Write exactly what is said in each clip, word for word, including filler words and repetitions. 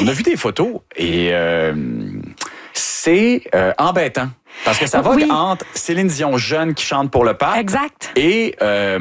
on a vu des photos et euh, c'est euh, embêtant. Parce que ça va oui. entre Céline Dion jeune qui chante pour le pape. Exact. Et, euh,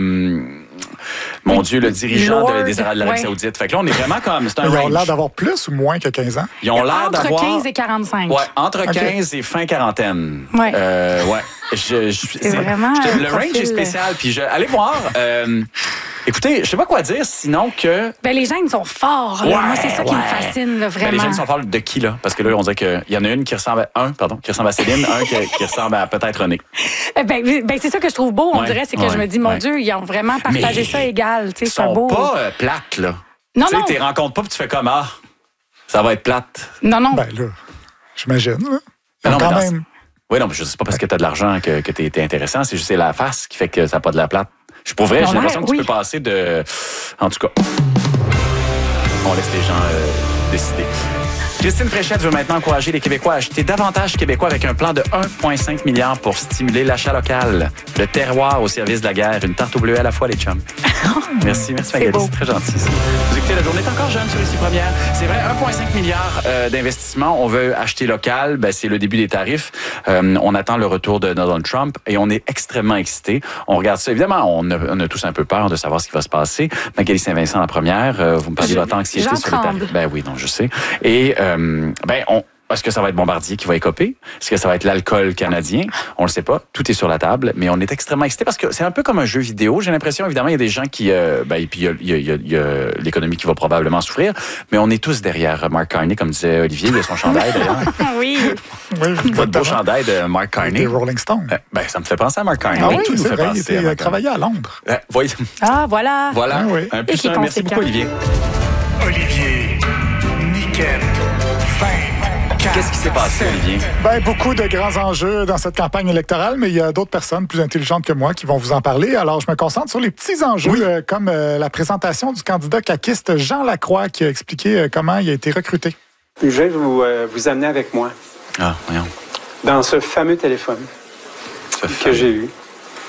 mon Dieu, le dirigeant Lord, de, des Arabes de l'Arabie ouais. Saoudite. Fait que là, on est vraiment comme... C'est un Ils ont range. l'air d'avoir plus ou moins que quinze ans? Ils ont l'air entre d'avoir... quinze et quarante-cinq. Ouais, entre okay. quinze et fin quarantaine. Ouais. Euh, ouais. Je, je, c'est, c'est vraiment je, le profil. range est spécial. Puis je, allez voir... Euh, écoutez, je sais pas quoi dire, sinon que... Ben, les jeunes sont forts. Là. Ouais, Moi, c'est ça ouais. qui me fascine, là, vraiment. Ben, les jeunes sont forts de qui, là? Parce que là, on dirait qu'il y en a une qui ressemble à... Un, pardon, qui ressemble à Céline, un qui, qui ressemble à peut-être René. Ben, ben, c'est ça que je trouve beau, on ouais, dirait. C'est que ouais, je me dis, mon ouais. Dieu, ils ont vraiment partagé Mais ça égal. Ils sont sont pas euh, plates, là. Non, tu non. Tu les rencontres pas puis tu fais comme, ah, ça va être plate. Non, non. Ben là, j'imagine. Là. Ben non, quand mais même... Oui, non, mais je sais pas parce que tu as de l'argent que, que tu es intéressant, c'est juste la face qui fait que ça n'a pas de la plate. Je pour vrai, j'ai l'impression que oui. tu peux passer de... En tout cas, on laisse les gens euh, décider. Christine Fréchette veut maintenant encourager les Québécois à acheter davantage québécois avec un plan de un virgule cinq milliard pour stimuler l'achat local. Le terroir au service de la guerre. Une tarte au bleu à la fois, les chums. Merci, merci Magali, c'est très gentil. Ça. Vous écoutez, la journée est encore jeune sur les six premières. C'est vrai, un virgule cinq milliard euh, d'investissement. On veut acheter local. Ben, c'est le début des tarifs. Euh, on attend le retour de Donald Trump et on est extrêmement excités. On regarde ça. Évidemment, on a, on a tous un peu peur de savoir ce qui va se passer. Magali Saint-Vincent, la première. Euh, vous me parlez de votre anxiété J'en sur les tremble. tarifs. Ben oui, non, je sais. Et euh, ben, on... Est-ce que ça va être Bombardier qui va écoper? Est-ce que ça va être l'alcool canadien? On le sait pas. Tout est sur la table, mais on est extrêmement excités parce que c'est un peu comme un jeu vidéo. J'ai l'impression, évidemment, il y a des gens qui... Euh, ben, et puis, il y a, il y a, il y a l'économie qui va probablement souffrir, mais on est tous derrière Mark Carney, comme disait Olivier. Il y a son chandail, d'ailleurs. Oui. oui Votre beau chandail de Mark Carney. Des Rolling Stones. Euh, ben, ça me fait penser à Mark Carney. Ah oui, tout nous c'est fait vrai, penser il à était Mark travaillé à Londres. Euh, voyez. Ah, voilà. Voilà. Ah, oui. Un plus Et un. Merci beaucoup, Olivier. Olivier, Niquette, Qu'est-ce qui s'est passé, Olivier? Ben, beaucoup de grands enjeux dans cette campagne électorale, mais il y a d'autres personnes plus intelligentes que moi qui vont vous en parler. Alors, je me concentre sur les petits enjeux, oui. euh, comme euh, la présentation du candidat caquiste Jean Lacroix qui a expliqué euh, comment il a été recruté. Je vais vous, euh, vous amener avec moi. Ah, voyons. Dans ce fameux téléphone ce que fameux. j'ai eu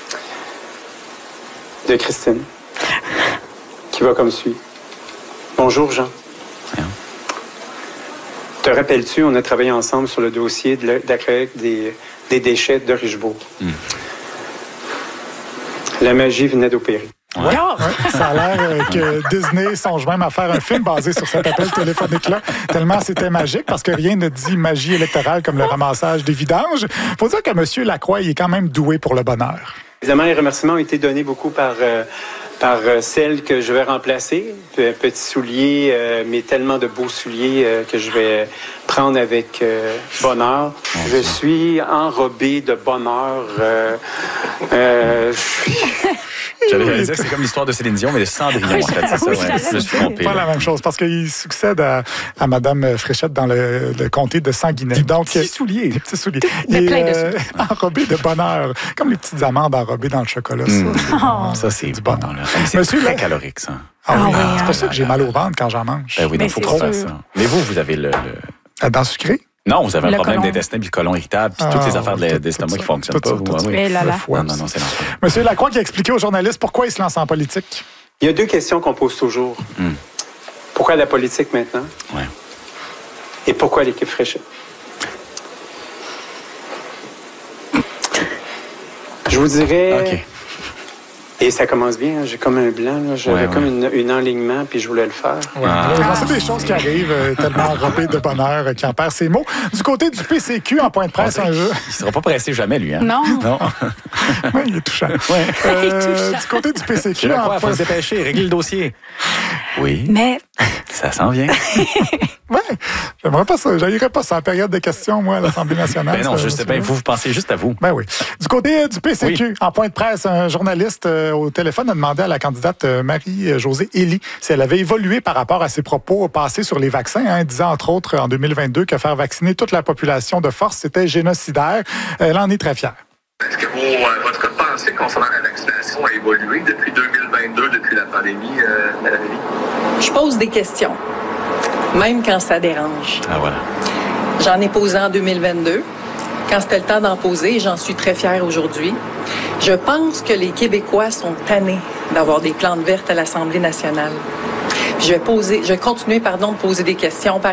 de Christine, qui va comme suit. Bonjour, Jean. Voyons. Te rappelles-tu, on a travaillé ensemble sur le dossier de la, de la collecte des, des déchets de Richebourg. Mm. La magie venait d'opérer. Ouais. Ouais, ça a l'air euh, que Disney songe même à faire un film basé sur cet appel téléphonique-là, tellement c'était magique, parce que rien ne dit magie électorale comme le ramassage des vidanges. Il faut dire que M. Lacroix, il est quand même doué pour le bonheur. Évidemment, les remerciements ont été donnés beaucoup par... Euh, par euh, celle que je vais remplacer. Petit soulier, euh, mais tellement de beaux souliers euh, que je vais prendre avec euh, bonheur. Je suis enrobé de bonheur. Euh, euh, J'allais dire que c'est comme l'histoire de Céline Dion, mais de Cendrillon, en fait. C'est ça, oui, ouais. Je me suis trompé. Pas la même chose, parce qu'il succède à, à Mme Fréchette dans le, le comté de Sanguinet. Des Donc, petits souliers. Des petits souliers. De plein de euh, enrobé de bonheur. Comme les petites amandes enrobées dans le chocolat. Mmh. Ça, oh. ça, c'est du bon. bonheur. Là. C'est Monsieur, très là, calorique, ça. Ah, oui, Ah, c'est oui, pour ça que j'ai mal au ventre quand j'en mange. Ben oui, il faut qu'on fasse sûr. ça. Mais vous, vous avez le... le... Dans le sucré? Non, vous avez un le problème colon. d'intestin, puis le colon irritable, puis ah, toutes les affaires tout, d'estomac tout qui ne ça, fonctionnent tout pas. ça, tout Vous, ça. oui. Et là, là. Non, non, non, c'est l'enfer. Monsieur Lacroix qui a expliqué aux journalistes pourquoi il se lance en politique. Il y a deux questions qu'on pose toujours. Mm. Pourquoi la politique maintenant? Ouais. Et pourquoi l'équipe Fréchette? Je vous dirais... OK. Et ça commence bien, hein, j'ai comme un blanc, là, j'avais Ouais, comme ouais. une, une enlignement, puis je voulais le faire. Ouais. Ah. C'est des choses qui arrivent, euh, tellement enrobées de bonheur euh, qui en perd ses mots. Du côté du P C Q, en point de presse, un jeu. Il ne sera pas pressé jamais, lui. Hein? Non. Non. Oui, il est touchant. Ouais. Euh, Il est touchant. Du côté du P C Q, Tu veux en quoi? Il faut point... se dépêcher, régler le dossier. Oui, Mais ça s'en vient. Ouais, j'aimerais pas ça. J'aillerais pas ça en période de questions, moi, à l'Assemblée nationale. Ben non, ça, je sais ça, bien, ça. vous, vous pensez juste à vous. Ben oui. Du côté euh, du P C Q, Oui. en point de presse, un journaliste euh, au téléphone a demandé à la candidate euh, Marie-Josée Elie si elle avait évolué par rapport à ses propos passés sur les vaccins, hein, disant entre autres en deux mille vingt-deux que faire vacciner toute la population de force, c'était génocidaire. Elle en est très fière. Est-ce que vos, euh, votre pensée concernant la vaccination a évolué depuis deux mille vingt-deux, depuis la pandémie, euh, Mme Elie? Je pose des questions, même quand ça dérange. Ah, voilà. J'en ai posé en deux mille vingt-deux, quand c'était le temps d'en poser, et j'en suis très fière aujourd'hui. Je pense que les Québécois sont tannés d'avoir des plantes vertes à l'Assemblée nationale. Je vais poser, je vais continuer, pardon, de poser des questions. Par